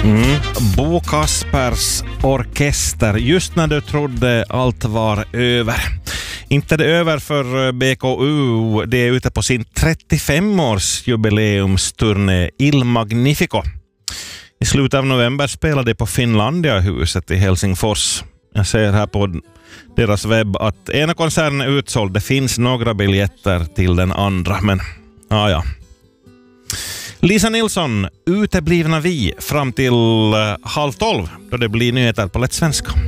Bo Kaspers orkester, just när du trodde allt var över. Inte det över för BKU, det är ute på sin 35-årsjubileumsturné Il Magnifico. I slutet av november spelade de på Finlandia-huset i Helsingfors. Jag ser här på deras webb att ena konserten är utsåld. Det finns några biljetter till den andra, men ja. Lisa Nilsson, uteblivna vi fram till 11:30 då det blir nyheter på Lätt Svenska.